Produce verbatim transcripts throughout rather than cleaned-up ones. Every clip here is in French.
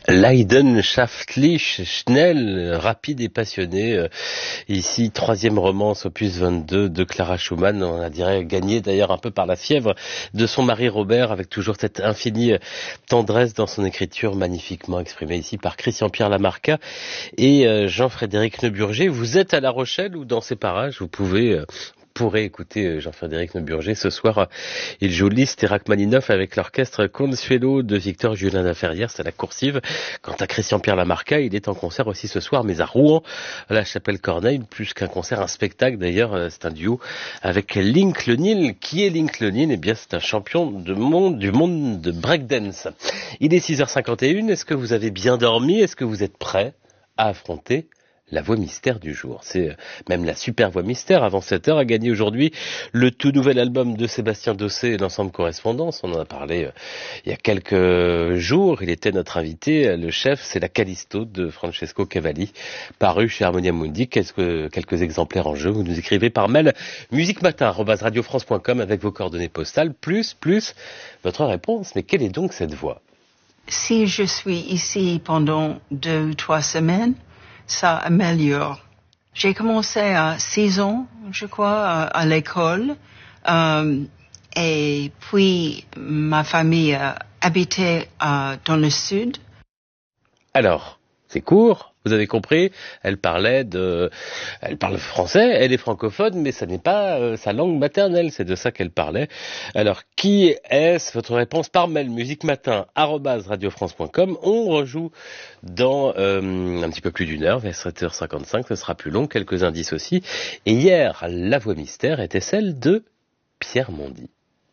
Leidenschaftlich, Schnell, rapide et passionné. Euh, ici, troisième romance, opus vingt-deux de Clara Schumann. On a dirait gagné d'ailleurs un peu par la fièvre de son mari Robert, avec toujours cette infinie tendresse dans son écriture, magnifiquement exprimée ici par Christian-Pierre Lamarca et euh, Jean-Frédéric Neuburger. Vous êtes à La Rochelle ou dans ces parages, vous pouvez... Euh, pourrait écouter Jean-Frédéric Neuburger. Ce soir, il joue Liszt et Rachmaninoff avec l'orchestre Consuelo de Victor Julien Laferrière, c'est la coursive. Quant à Christian-Pierre Lamarca, il est en concert aussi ce soir, mais à Rouen, à la Chapelle Corneille, plus qu'un concert, un spectacle d'ailleurs, c'est un duo avec Link Le Nil. Qui est Link Le Nil? Eh bien, c'est un champion de monde, du monde de breakdance. Il est six heures cinquante et une, est-ce que vous avez bien dormi? Est-ce que vous êtes prêt à affronter la voix mystère du jour? C'est même la super voix mystère avant sept heures a gagné aujourd'hui le tout nouvel album de Sébastien Dossé et l'ensemble Correspondance. On en a parlé euh, il y a quelques jours. Il était notre invité. Le chef, c'est la Callisto de Francesco Cavalli, paru chez Harmonia Mundi. Quelques, quelques exemplaires en jeu. Vous nous écrivez par mail musiquematin arobase radio france point com avec vos coordonnées postales, plus, plus votre réponse. Mais quelle est donc cette voix? Si je suis ici pendant deux ou trois semaines, ça améliore. J'ai commencé à six ans, je crois, à, à l'école. Euh, et puis, ma famille euh, habitait euh, dans le sud. Alors, c'est court. Vous avez compris, elle parlait de, elle parle français, elle est francophone, mais ça n'est pas euh, sa langue maternelle, c'est de ça qu'elle parlait. Alors, qui est-ce? Votre réponse par mail, musiquematin arobase radio france point com. On rejoue dans euh, un petit peu plus d'une heure, vers sept heures cinquante-cinq, ce sera plus long, quelques indices aussi. Et hier, la voix mystère était celle de Pierre Mondy.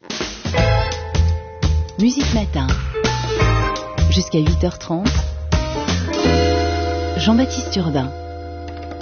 Musique Matin, jusqu'à huit heures trente. Jean-Baptiste Urbain.